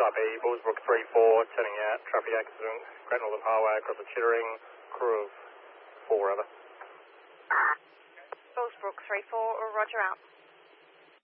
Type E, Bullsbrook 3-4, turning out, traffic accident, Great Northern Highway across the Chittering, crew of 4 over. Bullsbrook 3-4, roger out.